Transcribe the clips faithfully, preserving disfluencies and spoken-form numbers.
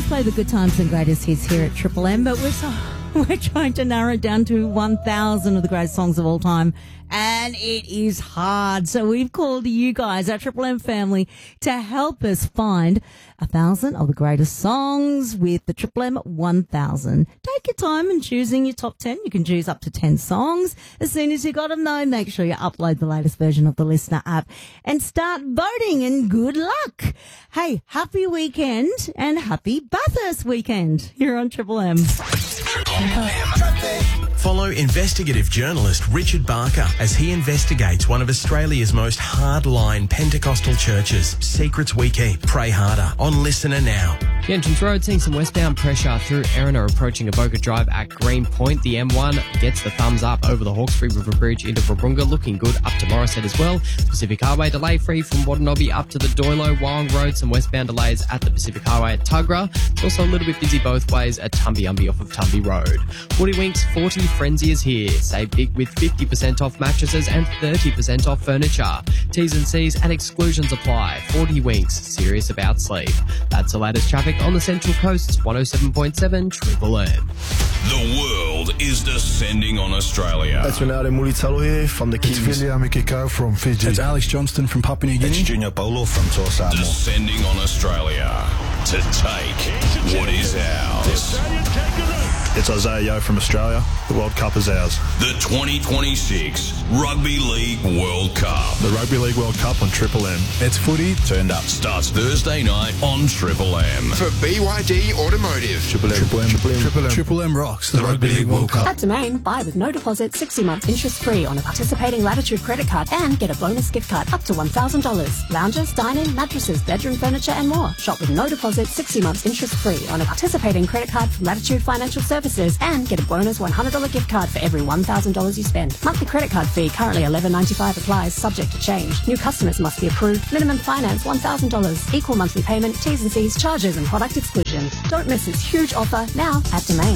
always play the good times and greatest hits here at Triple M, but we're so, we're trying to narrow it down to one thousand of the greatest songs of all time, and it is hard. So we've called you guys, our Triple M family, to help us find a thousand of the greatest songs with the Triple M one thousand. Take your time in choosing your top ten. You can choose up to ten songs. As soon as you got them, though, make sure you upload the latest version of the Listener app and start voting, and good luck. Hey, happy weekend and happy Bathurst weekend here on Triple M. Triple M. Follow investigative journalist Richard Barker as he investigates one of Australia's most hardline Pentecostal churches. Secrets we keep. Pray harder on Listener now. The entrance road seeing some westbound pressure through Erina approaching Avoca Drive at Green Point. The M one gets the thumbs up over the Hawkesbury River Bridge into Wahroonga, looking good up to Morisset as well. Pacific Highway delay free from Wadenobbie up to the Doilo. Wyong Road, some westbound delays at the Pacific Highway at Tuggerah. It's also a little bit busy both ways at Tumby-Umby off of Tumby Road. forty Winks forty Frenzy is here. Save big with fifty percent off mattresses and thirty percent off furniture. T's and C's and exclusions apply. forty Winks, serious about sleep. That's the latest traffic on the Central Coast's one oh seven point seven Triple M. The world is descending on Australia. It's Ronaldo Mulitalo here from the Kiwis. It's Filia Mikiko from Fiji. It's Alex Johnston from Papua New Guinea. It's Junior Bolo from Tor Samoa. Descending on Australia to take what is ours. It's Isaiah Yeo from Australia. The World Cup is ours. The twenty twenty-six Rugby League World Cup. The Rugby League World Cup on Triple M. It's footy turned up. Starts Thursday night on Triple M. For B Y D Automotive. Triple M. Triple M. Triple M. Triple M. Triple M rocks the, The Rugby League World Cup. At Domain, buy with no deposit, sixty months interest free on a participating Latitude credit card and get a bonus gift card up to one thousand dollars. Lounges, dining, mattresses, bedroom furniture and more. Shop with no deposit, sixty months interest free on a participating credit card from Latitude Financial Services and get a bonus one hundred dollars gift card for every one thousand dollars you spend. Monthly credit card fee currently eleven ninety-five applies, subject to change. New customers must be approved. Minimum finance one thousand dollars. Equal monthly payment, T's and C's, charges and product exclusions. Don't miss this huge offer now at Domain.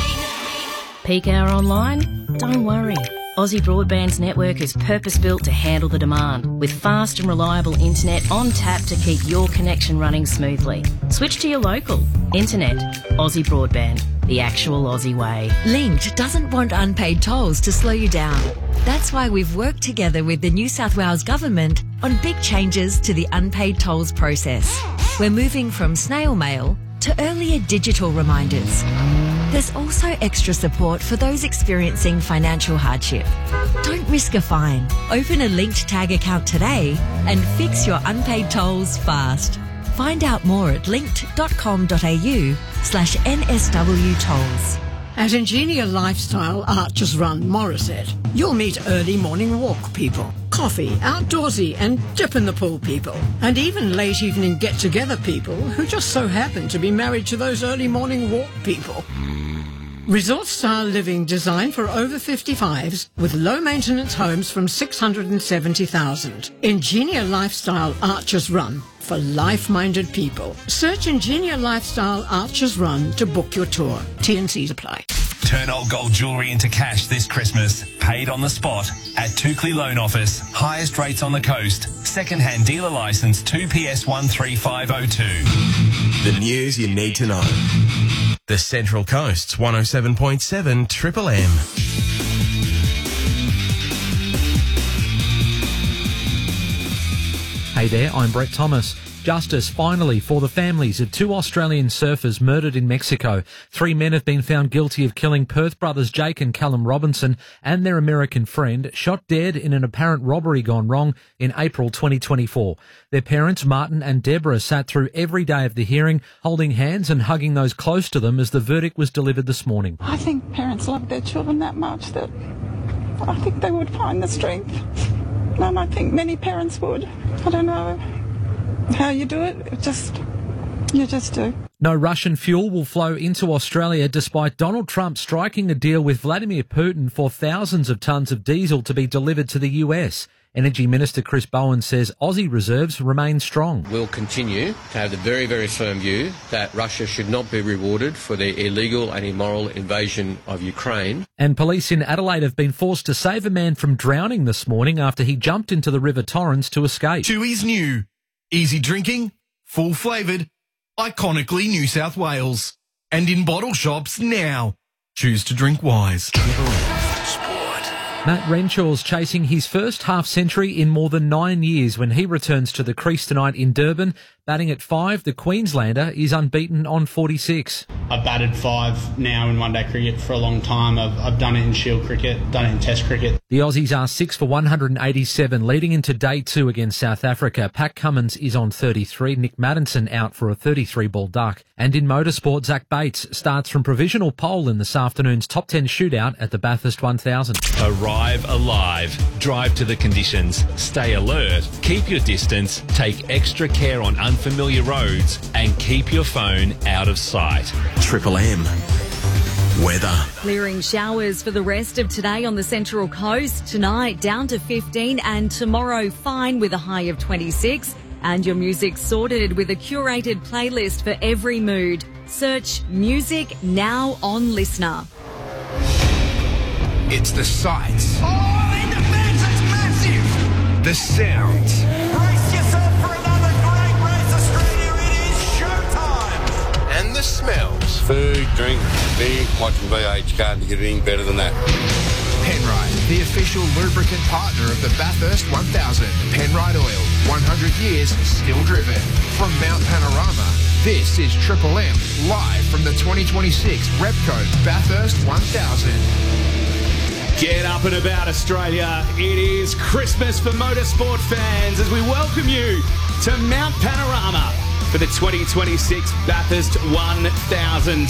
Peak hour online? Don't worry. Aussie Broadband's network is purpose-built to handle the demand, with fast and reliable internet on tap to keep your connection running smoothly. Switch to your local. Internet. Aussie Broadband. The actual Aussie way. Linked doesn't want unpaid tolls to slow you down. That's why we've worked together with the New South Wales Government on big changes to the unpaid tolls process. We're moving from snail mail to earlier digital reminders. There's also extra support for those experiencing financial hardship. Don't risk a fine. Open a Linked Tag account today and fix your unpaid tolls fast. Find out more at linked.com.au slash NSW tolls. At Ingenia Lifestyle Archers Run, Morisset, you'll meet early morning walk people, coffee, outdoorsy and dip in the pool people, and even late evening get-together people who just so happen to be married to those early morning walk people. Resort-style living designed for over fifty-fives with low-maintenance homes from six hundred seventy thousand. Ingenia Lifestyle Archers Run for life-minded people. Search Ingenia Lifestyle Archers Run to book your tour. T and C's apply. Turn old gold jewellery into cash this Christmas. Paid on the spot at Toukley Loan Office. Highest rates on the coast. Second-hand dealer licence two P S one three five oh two. The news you need to know. The Central Coast's one oh seven point seven Triple M. Hey there, I'm Brett Thomas. Justice finally for the families of two Australian surfers murdered in Mexico. Three men have been found guilty of killing Perth brothers Jake and Callum Robinson and their American friend, shot dead in an apparent robbery gone wrong in April twenty twenty-four. Their parents, Martin and Deborah, sat through every day of the hearing, holding hands and hugging those close to them as the verdict was delivered this morning. I think parents love their children that much that I think they would find the strength. And I think many parents would. I don't know how you do it, it just, you just do. No Russian fuel will flow into Australia despite Donald Trump striking a deal with Vladimir Putin for thousands of tonnes of diesel to be delivered to the U S. Energy Minister Chris Bowen says Aussie reserves remain strong. We'll continue to have the very, very firm view that Russia should not be rewarded for their illegal and immoral invasion of Ukraine. And police in Adelaide have been forced to save a man from drowning this morning after he jumped into the River Torrens to escape. Chewy's new. Easy drinking, full flavoured, Iconically New South Wales. And in bottle shops now. Choose to drink wise. Matt Renshaw's chasing his first half-century in more than nine years when he returns to the crease tonight in Durban. Batting at five, the Queenslander is unbeaten on forty-six. I've batted five now in one-day cricket for a long time. I've, I've done it in Shield cricket, done it in Test cricket. The Aussies are six for one hundred eighty-seven, leading into day two against South Africa. Pat Cummins is on thirty-three, Nick Maddinson out for a thirty-three ball duck. And in motorsport, Zach Bates starts from provisional pole in this afternoon's top ten shootout at the Bathurst one thousand. Arrive alive. Drive to the conditions. Stay alert. Keep your distance. Take extra care on unfamiliar roads and keep your phone out of sight. Triple M. Weather. Clearing showers for the rest of today on the Central Coast. Tonight down to fifteen and tomorrow fine with a high of twenty-six. And your music sorted with a curated playlist for every mood. Search Music Now on Listener. It's the sights. Oh, in the fence, it's massive. The sounds. Brace yourself for another great race, Australia. It is showtime. And the smells. Food, drink, beer, watching V H. Can't get anything better than that. Penrite, the official lubricant partner of the Bathurst one thousand. Penrite Oil, one hundred years still driven. From Mount Panorama, this is Triple M, live from the twenty twenty-six Repco Bathurst one thousand. Get up and about, Australia. It is Christmas for motorsport fans as we welcome you to Mount Panorama for the twenty twenty-six Bathurst one thousand.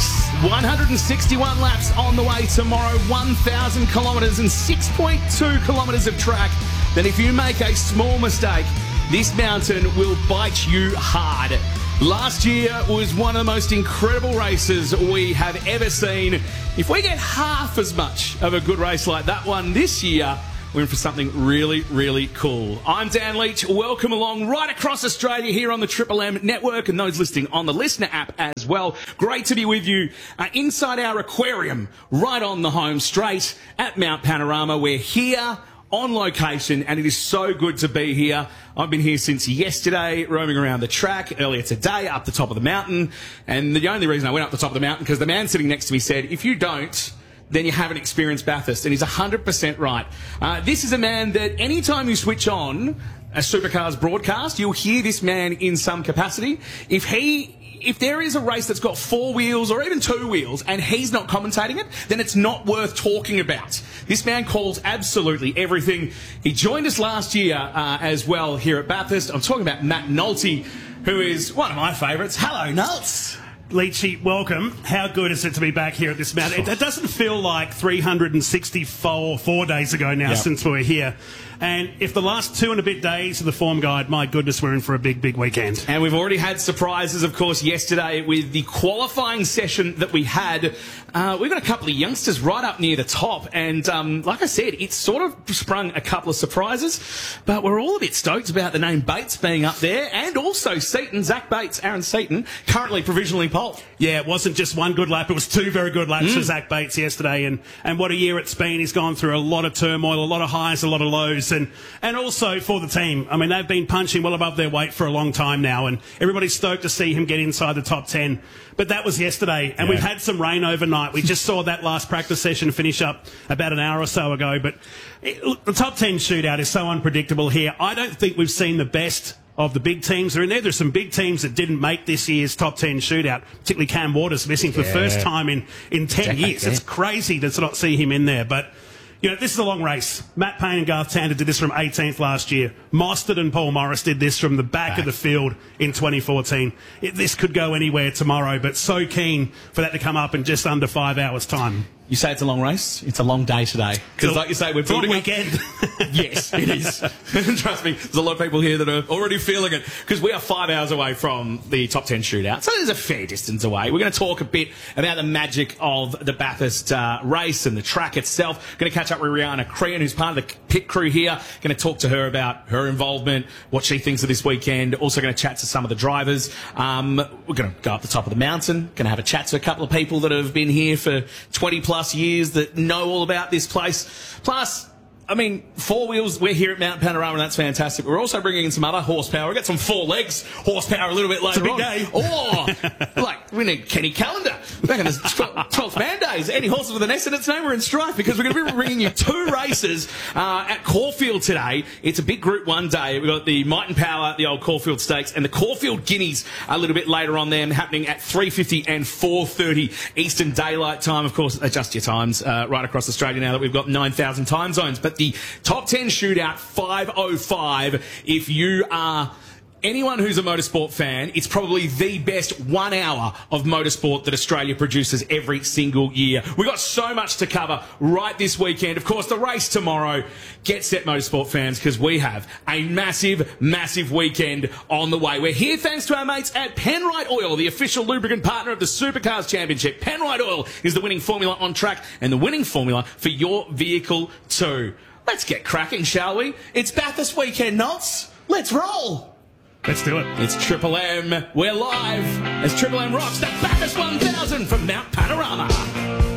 one hundred sixty-one laps on the way tomorrow, one thousand kilometres and six point two kilometres of track. Then if you make a small mistake, this mountain will bite you hard. Last year was one of the most incredible races we have ever seen. If we get half as much of a good race like that one this year, we're in for something really, really cool. I'm Dan Leach. Welcome along right across Australia here on the Triple M network and those listening on the Listener app as well. Great to be with you uh, inside our aquarium right on the home straight at Mount Panorama. We're here on location and it is so good to be here. I've been here since yesterday, roaming around the track, earlier today up the top of the mountain. And the only reason I went up the top of the mountain because the man sitting next to me said, if you don't, then you haven't experienced Bathurst. And he's one hundred percent right. Uh, this is a man that anytime you switch on a Supercars broadcast, you'll hear this man in some capacity. If he... If there is a race that's got four wheels or even two wheels and he's not commentating it, then it's not worth talking about. This man calls absolutely everything. He joined us last year uh, as well here at Bathurst. I'm talking about Matt Nolte, who is one of my favourites. Hello, Nolts. Leachy, welcome. How good is it to be back here at this mountain? It, it doesn't feel like three hundred sixty-four four days ago now yep. since we were here. And if the last two and a bit days of the form guide, my goodness, we're in for a big, big weekend. And we've already had surprises, of course, yesterday with the qualifying session that we had. Uh, we've got a couple of youngsters right up near the top. And um, like I said, it's sort of sprung a couple of surprises. But we're all a bit stoked about the name Bates being up there. And also Seaton, Zach Bates, Aaron Seaton, currently provisionally pole. Yeah, it wasn't just one good lap. It was two very good laps mm. for Zach Bates yesterday. And, and what a year it's been. He's gone through a lot of turmoil, a lot of highs, a lot of lows. And, and also for the team. I mean, they've been punching well above their weight for a long time now. And everybody's stoked to see him get inside the top ten. But that was yesterday. And yeah. we've had some rain overnight. We just saw that last practice session finish up about an hour or so ago. But it, look, the top ten shootout is so unpredictable here. I don't think we've seen the best of the big teams that are in there. There's some big teams that didn't make this year's top ten shootout, particularly Cam Waters missing for yeah. the first time in, in ten yeah, years. Yeah. It's crazy to not see him in there. But, you know, this is a long race. Matt Payne and Garth Tander did this from eighteenth last year. Mostert and Paul Morris did this from the back, back. of the field in twenty fourteen. It, this could go anywhere tomorrow, but so keen for that to come up in just under five hours' time. You say it's a long race. It's a long day today. Because like you say, we're building a weekend. Yes, it is. Trust me, there's a lot of people here that are already feeling it. Because we are five hours away from the top ten shootout. So there's a fair distance away. We're going to talk a bit about the magic of the Bathurst uh, race and the track itself. Going to catch up with Rihanna Crean, who's part of the pit crew here. Going to talk to her about her involvement, what she thinks of this weekend. Also going to chat to some of the drivers. Um, we're going to go up the top of the mountain. Going to have a chat to a couple of people that have been here for twenty plus years that know all about this place. Plus, I mean, four wheels, we're here at Mount Panorama, and that's fantastic. We're also bringing in some other horsepower. We've got some four legs horsepower a little bit later on. Day. Oh, like, we need Kenny Callender back in the twelfth man days. Any horses with an S in its name, we're in strife because we're going to be bringing you two races uh, at Caulfield today. It's a big Group one day. We've got the Might and Power, the old Caulfield Stakes, and the Caulfield Guineas a little bit later on there, happening at three fifty and four thirty Eastern Daylight Time. Of course, adjust your times uh, right across Australia now that we've got nine thousand time zones. But the top ten shootout, five oh five, if you are anyone who's a motorsport fan, it's probably the best one hour of motorsport that Australia produces every single year. We've got so much to cover right this weekend. Of course, the race tomorrow. Get set, motorsport fans, because we have a massive, massive weekend on the way. We're here thanks to our mates at Penrite Oil, the official lubricant partner of the Supercars Championship. Penrite Oil is the winning formula on track and the winning formula for your vehicle too. Let's get cracking, shall we? It's Bathurst weekend, Knots. Let's roll. Let's do it. It's Triple M. We're live as Triple M rocks the Bathurst one thousand from Mount Panorama.